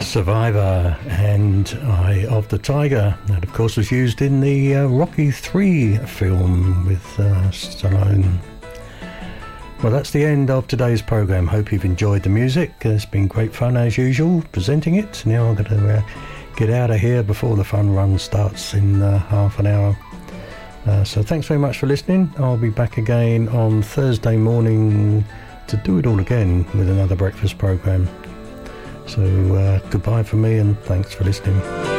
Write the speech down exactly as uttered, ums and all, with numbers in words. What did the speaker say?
Survivor and Eye of the Tiger. That, of course, was used in the uh, Rocky three film with uh, Stallone. Well, that's the end of today's programme. Hope you've enjoyed the music. It's been great fun as usual presenting it. Now I'm going to uh, get out of here before the fun run starts in uh, half an hour. Uh, so thanks very much for listening. I'll be back again on Thursday morning to do it all again with another breakfast programme. So uh, goodbye from me and thanks for listening.